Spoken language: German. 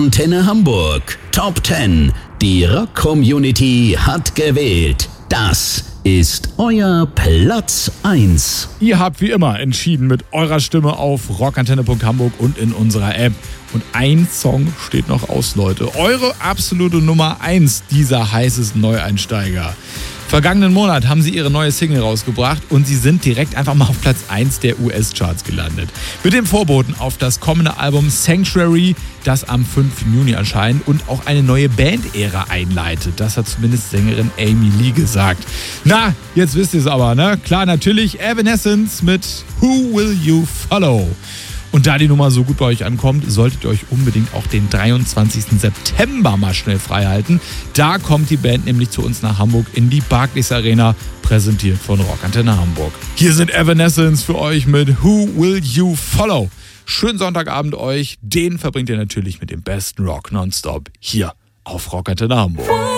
Antenne Hamburg Top 10. Die Rock-Community hat gewählt. Das ist euer Platz 1. Ihr habt wie immer entschieden mit eurer Stimme auf rockantenne.hamburg und in unserer App. Und ein Song steht noch aus, Leute. Eure absolute Nummer 1 dieser heißesten Neueinsteiger. Vergangenen Monat haben sie ihre neue Single rausgebracht und sie sind direkt einfach mal auf Platz 1 der US-Charts gelandet. Mit dem Vorboten auf das kommende Album Sanctuary, das am 5. Juni erscheint und auch eine neue Band-Ära einleitet. Das hat zumindest Sängerin Amy Lee gesagt. Na, jetzt wisst ihr es aber, ne? Klar, natürlich Evanescence mit Who Will You Follow? Und da die Nummer so gut bei euch ankommt, solltet ihr euch unbedingt auch den 23. September mal schnell frei halten. Da kommt die Band nämlich zu uns nach Hamburg in die Barclays Arena, präsentiert von Rockantenne Hamburg. Hier sind Evanescence für euch mit Who Will You Follow? Schönen Sonntagabend euch. Den verbringt ihr natürlich mit dem besten Rock nonstop hier auf Rockantenne Hamburg.